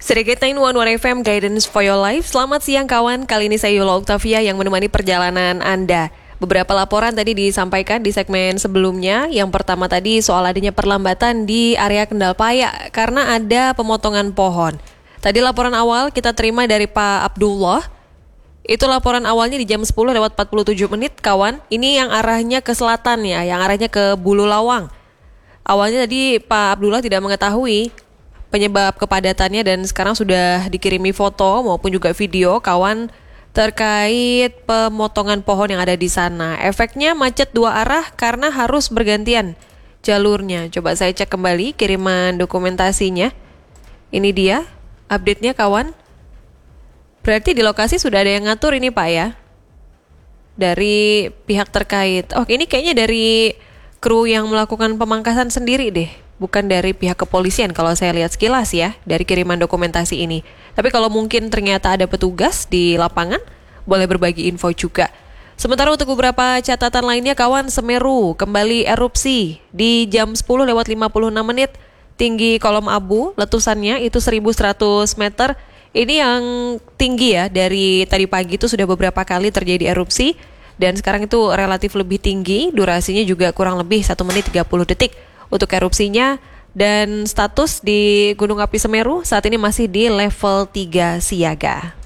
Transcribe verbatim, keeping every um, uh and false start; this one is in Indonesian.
Sedikit sembilan satu satu F M Guidance for Your Life. Selamat siang kawan, kali ini saya Yola Octavia yang menemani perjalanan Anda. Beberapa laporan tadi disampaikan di segmen sebelumnya. Yang pertama tadi soal adanya perlambatan di area Kendal Paya karena ada pemotongan pohon. Tadi laporan awal kita terima dari Pak Abdullah. Itu laporan awalnya di jam sepuluh lewat empat puluh tujuh menit kawan. Ini yang arahnya ke selatan ya, yang arahnya ke Bulu Lawang. Awalnya tadi Pak Abdullah tidak mengetahui penyebab kepadatannya dan sekarang sudah dikirimi foto maupun juga video kawan terkait pemotongan pohon yang ada di sana. Efeknya macet dua arah karena harus bergantian jalurnya. Coba saya cek kembali kiriman dokumentasinya. Ini dia update-nya kawan. Berarti di lokasi sudah ada yang ngatur ini Pak ya, dari pihak terkait. Oh ini kayaknya dari kru yang melakukan pemangkasan sendiri deh, bukan dari pihak kepolisian kalau saya lihat sekilas ya dari kiriman dokumentasi ini. Tapi kalau mungkin ternyata ada petugas di lapangan, boleh berbagi info juga. Sementara untuk beberapa catatan lainnya kawan, Semeru kembali erupsi di jam sepuluh lewat lima puluh enam menit. Tinggi kolom abu letusannya itu seribu seratus meter. Ini yang tinggi ya, dari tadi pagi itu sudah beberapa kali terjadi erupsi dan sekarang itu relatif lebih tinggi, durasinya juga kurang lebih satu menit tiga puluh detik untuk erupsinya. Dan status di Gunung Api Semeru saat ini masih di level tiga siaga.